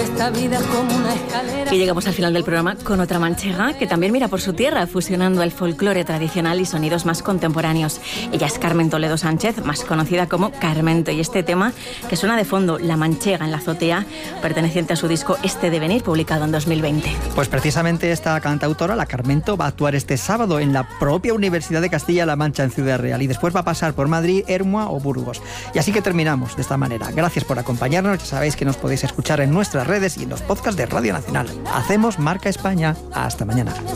esta vida como una escalera. Y llegamos al final del programa con otra manchega que también mira por su tierra, fusionando el folclore tradicional y sonidos más contemporáneos. Ella es Carmen Toledo Sánchez, más conocida como Carmento, y este tema que suena de fondo, La Manchega en la azotea, perteneciente a su disco Este Devenir, publicado en 2020. Pues precisamente esta cantautora, la Carmento, va a actuar este sábado en la propia Universidad de Castilla-La Mancha en Ciudad Real y después va a pasar por Madrid, Ermua o Burgos. Y así que terminamos de esta manera. Gracias por acompañarnos. Ya sabéis que nos podéis escuchar en nuestras redes y en los podcasts de Radio Nacional. Hacemos Marca España. Hasta mañana.